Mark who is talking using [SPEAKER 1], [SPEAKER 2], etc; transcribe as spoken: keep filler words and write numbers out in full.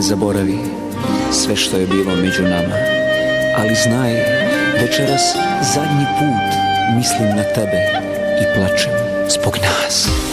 [SPEAKER 1] zaboravi sve što je bilo među nama, ali znaj, večeras zadnji put mislim na tebe i plačem zbog nas.